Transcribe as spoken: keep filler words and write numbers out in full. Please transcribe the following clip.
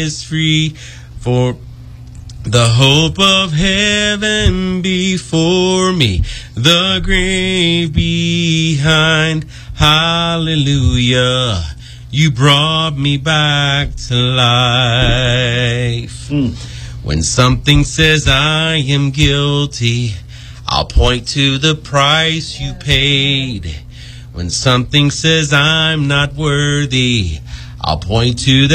is free, for the hope of heaven before me, the grave behind. Hallelujah. You brought me back to life. Mm. When something says I am guilty, I'll point to the price you paid. When something says I'm not worthy, I'll point to the